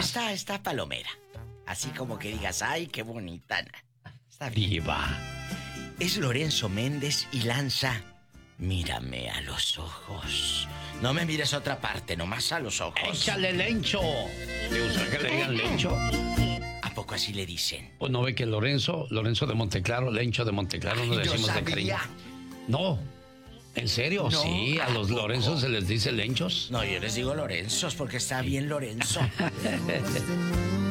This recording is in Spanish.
está palomera. Así como que digas, ay, qué bonita. Está bien. Diva. Es Lorenzo Méndez y lanza Mírame a los ojos. No me mires a otra parte, nomás a los ojos. ¡Échale, Lencho! ¿Le gusta que le digan Lencho? ¿A poco así le dicen? Pues no ve que Lorenzo de Monteclaro, Lencho de Monteclaro, no decimos de cariño. No, ¿en serio? No, sí, a los Lorenzos se les dice Lenchos. No, yo les digo Lorenzos porque está bien Lorenzo.